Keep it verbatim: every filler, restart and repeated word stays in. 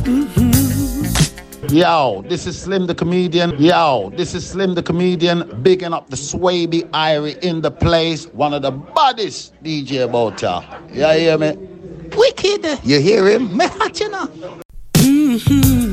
Yo, this is Slim the Comedian. Yo, this is Slim the Comedian. Bigging up the Swaby Irie in the place. One of the baddest D J about ya. You hear me? Wicked. You hear him? Me hot, you know. Mm-hmm.